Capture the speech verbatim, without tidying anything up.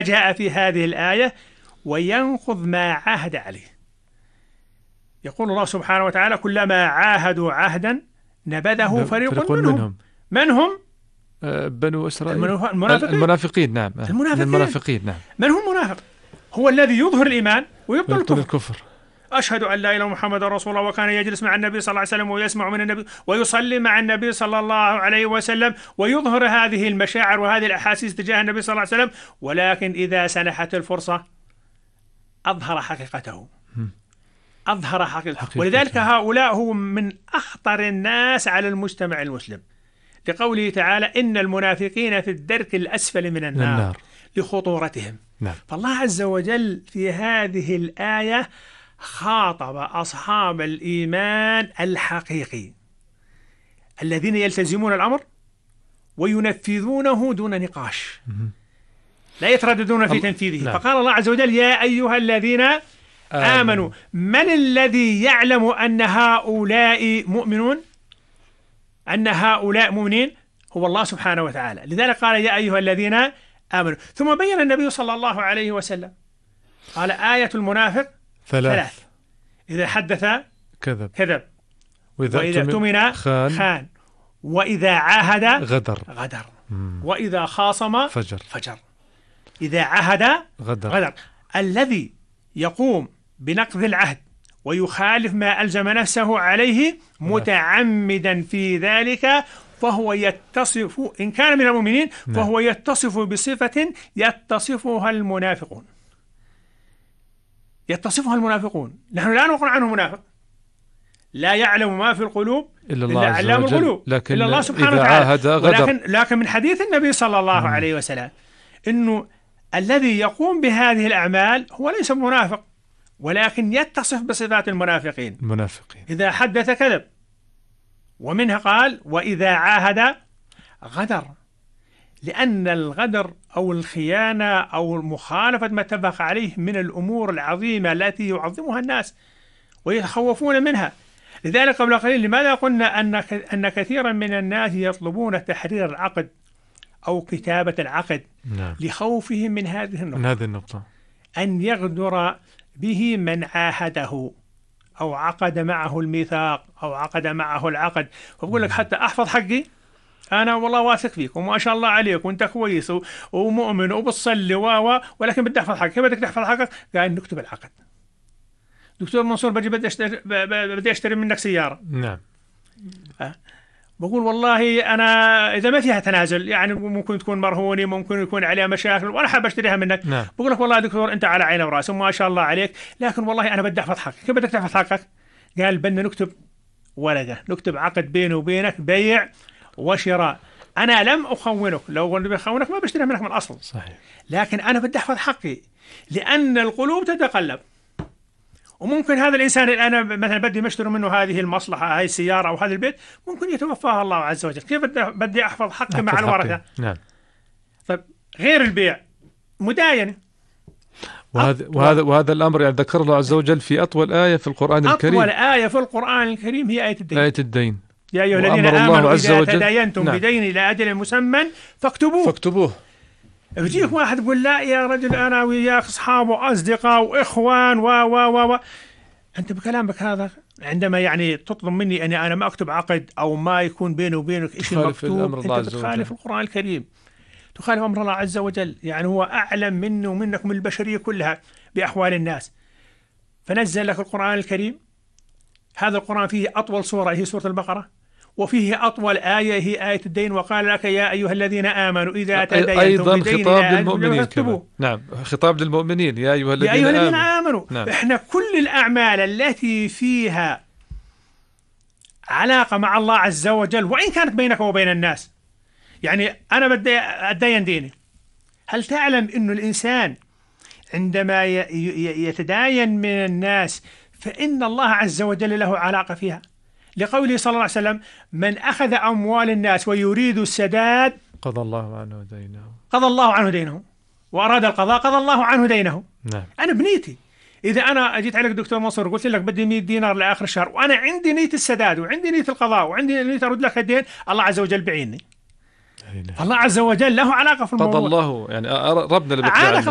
جاء في هذه الآية وينقض ما عاهد عليه. يقول الله سبحانه وتعالى: كلما عاهدوا عهدا نبذه فريق, فريق منهم. منهم من هم؟ بنو إسرائيل، المنافقين. المنافقين نعم. المنافقين. المنافقين نعم. من هم المنافق؟ هو الذي يظهر الإيمان ويبطل الكفر. الكفر. أشهد أن لا إله إلا الله محمد رسول الله، وكان يجلس مع النبي صلى الله عليه وسلم ويسمع من النبي ويصلي مع النبي صلى الله عليه وسلم، ويظهر هذه المشاعر وهذه الأحاسيس تجاه النبي صلى الله عليه وسلم، ولكن إذا سنحت الفرصة أظهر حقيقته. أظهر حقيقته. ولذلك هؤلاء هم من أخطر الناس على المجتمع المسلم، لقوله تعالى: إن المنافقين في الدرك الأسفل من النار, النار. لخطورتهم. نعم. فالله عز وجل في هذه الآية خاطب أصحاب الإيمان الحقيقي الذين يلتزمون الأمر وينفذونه دون نقاش، لا يترددون في تنفيذه. نعم. فقال الله عز وجل: يا أيها الذين آمنوا. من الذي يعلم أن هؤلاء مؤمنون، أن هؤلاء مؤمنين؟ هو الله سبحانه وتعالى. لذلك قال: يا أيها الذين آمنوا. ثم بين النبي صلى الله عليه وسلم قال: آية المنافق ثلاث, ثلاث. إذا حدث كذب, كذب. وإذا, وإذا اؤتمن خان. خان وإذا عاهد غدر, غدر. وإذا خاصم فجر. فجر. إذا عاهد غدر. غدر. الذي يقوم بنقض العهد ويخالف ما ألزم نفسه عليه متعمدا في ذلك فهو يتصف، إن كان من المؤمنين فهو يتصف بصفة يتصفها المنافقون. يتصفها المنافقون. نحن لا نقول عنه منافق، لا يعلم ما في القلوب إلا الله عز علام وجل. القلوب، لكن إلا الله سبحانه وتعالى. ولكن لكن من حديث النبي صلى الله م. عليه وسلم إنه الذي يقوم بهذه الأعمال هو ليس منافق، ولكن يتصف بصفات المنافقين. المنافقين إذا حدث كذب، ومنها قال: وإذا عاهد غدر، لأن الغدر أو الخيانة أو مخالفة ما اتفق عليه من الأمور العظيمة التي يعظمها الناس ويتخوفون منها. لذلك قبل قليل لماذا قلنا أن أن كثيرا من الناس يطلبون تحرير العقد أو كتابة العقد؟ نعم. لخوفهم من هذه النقطة، من هذه النقطة أن يغدر به من عاهده أو عقد معه الميثاق أو عقد معه العقد. فبقول لك حتى أحفظ حقي، أنا والله واثق فيك وما شاء الله عليك وأنت كويس ومؤمن وبتصلي و ولكن بدي أحفظ حقك. كيف بدك تحفظ حقك؟ قال: نكتب العقد. دكتور منصور بجي بدي أشتري, بدي أشتري منك سيارة. نعم. أه؟ بقول والله أنا إذا ما فيها تنازل، يعني ممكن تكون مرهونة، ممكن يكون عليها مشاكل وأنا حاب أشتريها منك. نعم. بقول لك والله دكتور أنت على عيني ورأسي وما شاء الله عليك، لكن والله أنا بدي أحفظ حقك. كيف بدك تحفظ حقك؟ قال: بدنا نكتب ورقة، نكتب عقد بيني وبينك بيع وشراء. أنا لم أخونك، لو قلت بخونك ما بشتريها منك من الأصل. صحيح. لكن أنا بدي أحفظ حقي، لأن القلوب تتقلب، وممكن هذا الإنسان اللي أنا مثلا بدي مشتري منه هذه المصلحة، هاي السيارة أو هذا البيت، ممكن يتوفاها الله عز وجل. كيف بدي أحفظ حقي مع الورثة؟ نعم. طيب غير البيع مداينة. وهذا وهذا وهذا الأمر يعني ذكر الله عز وجل في أطول آية في القرآن الكريم. أطول آية في القرآن الكريم هي آية الدين. آية الدين. يا أيها الذين آمنوا إذا تداينتم نعم. بدين إلى أجل مسمى فاكتبوه. فاكتبوه. يجيك واحد يقول: لا يا رجل أنا وياك أصحاب وأصدقاء وإخوان و و و أنت بكلامك هذا عندما يعني تطلب مني أني أنا ما أكتب عقد أو ما يكون بيني وبينك شيء مكتوب، أنت بتخالف القرآن الكريم، تخالف أمر الله عز وجل. يعني هو أعلم منه ومنك من البشرية كلها بأحوال الناس، فنزل لك القرآن الكريم. هذا القرآن فيه أطول سورة هي سورة البقرة، وفيه أطول آية هي آية الدين. وقال لك: يا أيها الذين آمنوا إذا تداينتم أيضا بدين خطاب للمؤمنين كمان. نعم، خطاب للمؤمنين يا أيها الذين, يا أيها الذين آمنوا, آمنوا. نعم. إحنا كل الأعمال التي فيها علاقة مع الله عز وجل وإن كانت بينك وبين الناس، يعني أنا بدي أتدين ديني، هل تعلم إنه الإنسان عندما يتداين من الناس فإن الله عز وجل له علاقة فيها؟ لقوله صلى الله عليه وسلم: من أخذ أموال الناس ويريد السداد قضى الله عنه دينه قضى الله عنه دينه وأراد القضاء قضى الله عنه دينه. نعم. أنا بنيتي إذا أنا أجيت عليك دكتور منصور قلت لك بدي مئة دينار لآخر الشهر وأنا عندي نية السداد وعندي نية القضاء وعندي نية أرد لك الدين، الله عز وجل بعيني. الله عز وجل له علاقة في الموضوع. قضى الله يعني ربنا اللي